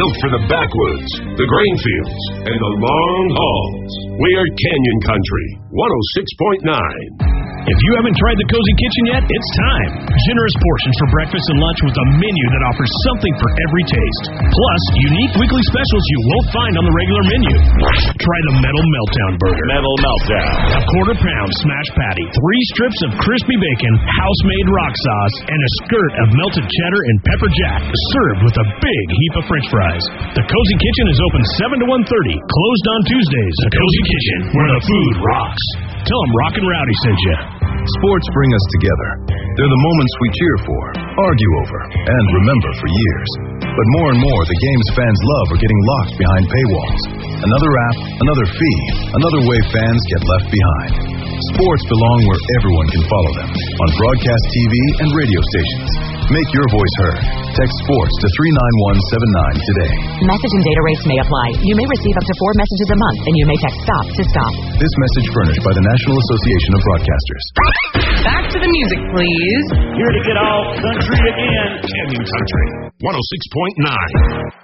built for the backwoods, the grain fields, and the long hauls. We are Canyon Country 106.9. If you haven't tried the Cozy Kitchen yet, it's time. Generous portions for breakfast and lunch with a menu that offers something for every taste. Plus, unique weekly specials you won't find on the regular menu. Try the Metal Meltdown Burger. Metal Meltdown. A quarter-pound smashed patty, 3 strips of crispy bacon, house-made rock sauce, and a skirt of melted cheddar and pepper jack, served with a big heap of French fries. The Cozy Kitchen is open 7 to 1:30, closed on Tuesdays. The Cozy Kitchen, where the food rocks. Tell them Rock and Rowdy sent you. Sports bring us together. They're the moments we cheer for, argue over, and remember for years. But more and more, the games fans love are getting locked behind paywalls. Another app, another fee, another way fans get left behind. Sports belong where everyone can follow them, on broadcast TV and radio stations. Make your voice heard. Text SPORTS to 39179 today. Message and data rates may apply. You may receive up to 4 messages a month, and you may text STOP to stop. This message furnished by the National Association of Broadcasters. Back to the music, please. Here to get all country again. Canyon Country 106.9.